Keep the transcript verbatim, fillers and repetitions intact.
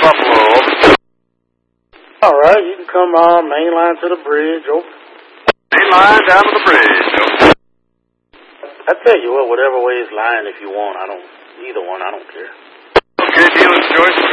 Buffalo, over. All right, you can come on uh, main line to the bridge, over. Main line down to the bridge, over. I tell you what, whatever way is lying if you want, I don't, either one, I don't care. Okay, deal is George.